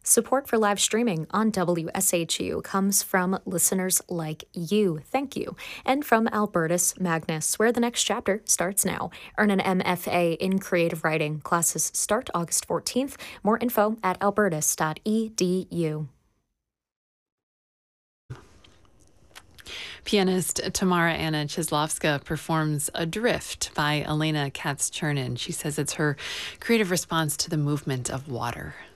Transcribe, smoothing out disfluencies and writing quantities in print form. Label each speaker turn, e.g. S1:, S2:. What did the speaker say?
S1: Support for live streaming on WSHU comes from listeners like you. Thank you. And from Albertus Magnus, where the next chapter starts now. Earn an MFA in creative writing. Classes start August 14th. More info at albertus.edu.
S2: Pianist Tamara Anna Cheslovska performs Adrift by Elena Katz-Chernin. She says it's her creative response to the movement of water.